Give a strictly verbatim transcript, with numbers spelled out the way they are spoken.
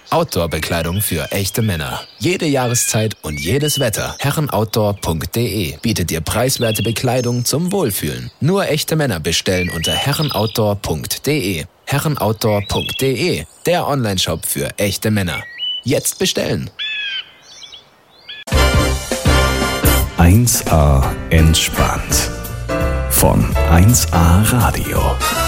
Outdoor-Bekleidung für echte Männer. Jede Jahreszeit und jedes Wetter. herrenoutdoor punkt de bietet dir preiswerte Bekleidung zum Wohlfühlen. Nur echte Männer bestellen unter herrenoutdoor punkt de. herrenoutdoor punkt de, der Onlineshop für echte Männer. Jetzt bestellen! eins A entspannt von eins A Radio.